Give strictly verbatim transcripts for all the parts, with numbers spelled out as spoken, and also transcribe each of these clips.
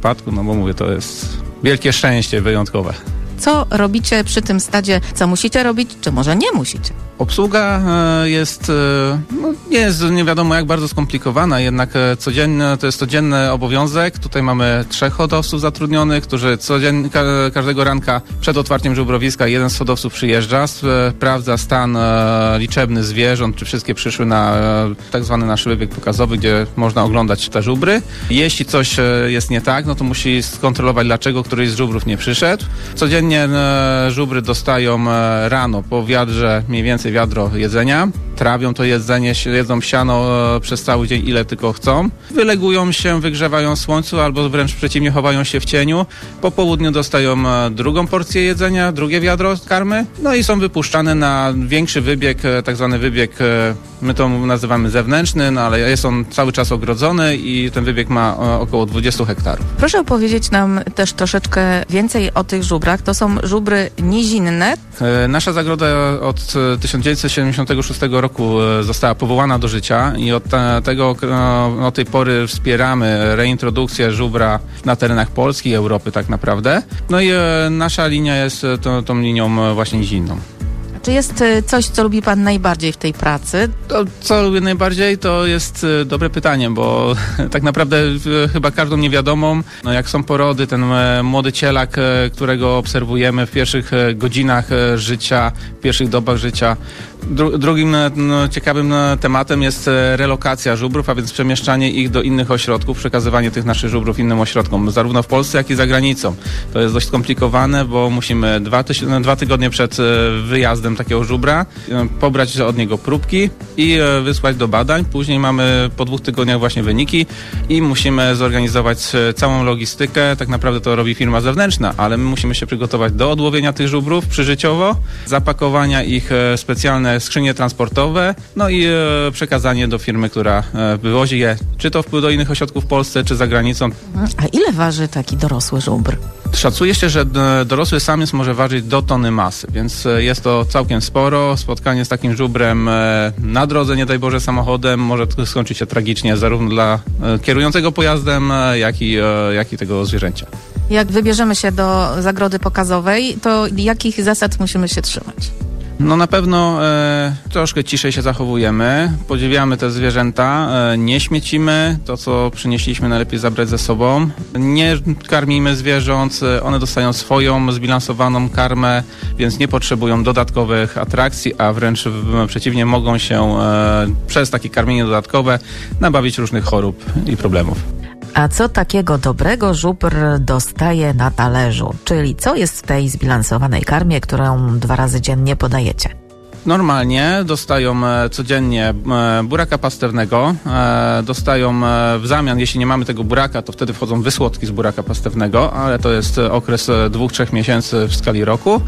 wypadku, no bo mówię, to jest wielkie szczęście wyjątkowe. Co robicie przy tym stadzie? Co musicie robić, czy może nie musicie? Obsługa jest, no, nie jest nie wiadomo jak bardzo skomplikowana, jednak codziennie, to jest codzienny obowiązek. Tutaj mamy trzech hodowców zatrudnionych, którzy codziennie, ka, każdego ranka przed otwarciem żubrowiska jeden z hodowców przyjeżdża, sprawdza stan e, liczebny zwierząt, czy wszystkie przyszły na e, tak zwany nasz wybieg pokazowy, gdzie można oglądać te żubry. Jeśli coś e, jest nie tak, no to musi skontrolować, dlaczego któryś z żubrów nie przyszedł. Codziennie e, żubry dostają e, rano po wiadrze mniej więcej wiadro jedzenia, trawią to jedzenie, jedzą siano e, przez cały dzień ile tylko chcą. Wylegują się, wygrzewają w słońcu albo wręcz przeciwnie, chowają się w cieniu. Po południu dostają e, drugą porcję jedzenia, drugie wiadro karmy, no i są wypuszczane na większy wybieg, e, tak zwany wybieg, e, my to nazywamy zewnętrzny, no ale jest on cały czas ogrodzony i ten wybieg ma e, około dwadzieścia hektarów. Proszę opowiedzieć nam też troszeczkę więcej o tych żubrach. To są żubry nizinne. E, nasza zagroda od tysiąc dziewięćset siedemdziesiątego szóstego roku została powołana do życia i od tego, od tej pory wspieramy reintrodukcję żubra na terenach Polski i Europy tak naprawdę. No i nasza linia jest tą, tą linią właśnie nizinną. Czy jest coś, co lubi pan najbardziej w tej pracy? To, co lubię najbardziej, to jest dobre pytanie, bo tak naprawdę chyba każdą niewiadomą, no jak są porody, ten młody cielak, którego obserwujemy w pierwszych godzinach życia, w pierwszych dobach życia. Dru- drugim no, ciekawym tematem jest relokacja żubrów, a więc przemieszczanie ich do innych ośrodków, przekazywanie tych naszych żubrów innym ośrodkom, zarówno w Polsce, jak i za granicą. To jest dość skomplikowane, bo musimy dwa, tyś- dwa tygodnie przed wyjazdem takiego żubra pobrać od niego próbki i wysłać do badań. Później mamy po dwóch tygodniach właśnie wyniki i musimy zorganizować całą logistykę. Tak naprawdę to robi firma zewnętrzna, ale my musimy się przygotować do odłowienia tych żubrów przyżyciowo, zapakowania ich specjalne skrzynie transportowe, no i e, przekazanie do firmy, która e, wywozi je, czy to do innych ośrodków w Polsce, czy za granicą. A ile waży taki dorosły żubr? Szacuje się, że dorosły samiec może ważyć do tony masy, więc jest to całkiem sporo. Spotkanie z takim żubrem e, na drodze, nie daj Boże, samochodem może skończyć się tragicznie zarówno dla e, kierującego pojazdem, e, jak i, e, jak i tego zwierzęcia. Jak wybierzemy się do zagrody pokazowej, to jakich zasad musimy się trzymać? No na pewno e, troszkę ciszej się zachowujemy, podziwiamy te zwierzęta, e, nie śmiecimy, to co przynieśliśmy najlepiej zabrać ze sobą, nie karmimy zwierząt, one dostają swoją zbilansowaną karmę, więc nie potrzebują dodatkowych atrakcji, a wręcz w, przeciwnie mogą się e, przez takie karmienie dodatkowe nabawić różnych chorób i problemów. A co takiego dobrego żubr dostaje na talerzu? Czyli co jest w tej zbilansowanej karmie, którą dwa razy dziennie podajecie? Normalnie dostają codziennie buraka pastewnego, dostają w zamian, jeśli nie mamy tego buraka, to wtedy wchodzą wysłodki z buraka pastewnego, ale to jest okres dwóch, trzech miesięcy w skali roku.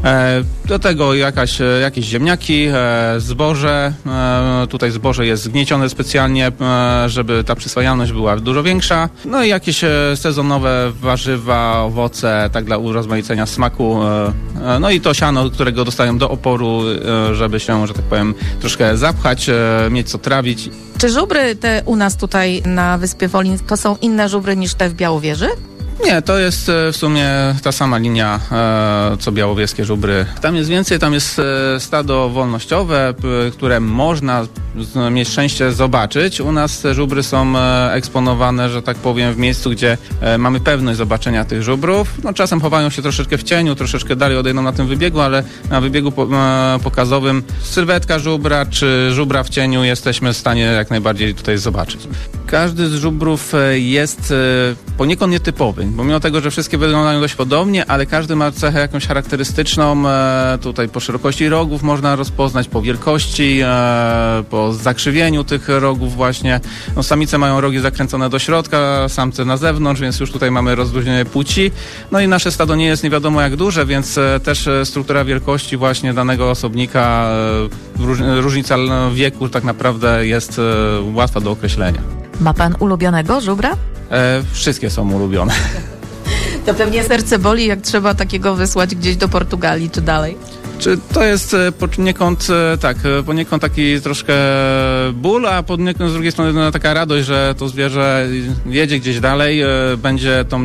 Do tego jakaś, jakieś ziemniaki, zboże, tutaj zboże jest zgniecione specjalnie, żeby ta przyswajalność była dużo większa, no i jakieś sezonowe warzywa, owoce, tak dla urozmaicenia smaku, no i to siano, którego dostają do oporu, żeby się, że tak powiem, troszkę zapchać, mieć co trawić. Czy żubry te u nas tutaj na Wyspie Wolin to są inne żubry niż te w Białowieży? Nie, to jest w sumie ta sama linia, co białowieskie żubry. Tam jest więcej, tam jest stado wolnościowe, które można mieć szczęście zobaczyć. U nas te żubry są eksponowane, że tak powiem, w miejscu, gdzie mamy pewność zobaczenia tych żubrów. No, czasem chowają się troszeczkę w cieniu, troszeczkę dalej odejdą na tym wybiegu, ale na wybiegu pokazowym sylwetka żubra czy żubra w cieniu jesteśmy w stanie jak najbardziej tutaj zobaczyć. Każdy z żubrów jest poniekąd nietypowy, bo mimo tego, że wszystkie wyglądają dość podobnie, ale każdy ma cechę jakąś charakterystyczną. Tutaj po szerokości rogów można rozpoznać, po wielkości, po zakrzywieniu tych rogów właśnie. No, samice mają rogi zakręcone do środka, samce na zewnątrz, więc już tutaj mamy rozróżnienie płci. No i nasze stado nie jest nie wiadomo jak duże, więc też struktura wielkości właśnie danego osobnika, różnica wieku tak naprawdę jest łatwa do określenia. Ma pan ulubionego żubra? E, wszystkie są ulubione. To pewnie serce boli, jak trzeba takiego wysłać gdzieś do Portugalii czy dalej. Czy to jest poniekąd, tak, poniekąd taki troszkę ból, a poniekąd z drugiej strony no, taka radość, że to zwierzę jedzie gdzieś dalej, będzie tą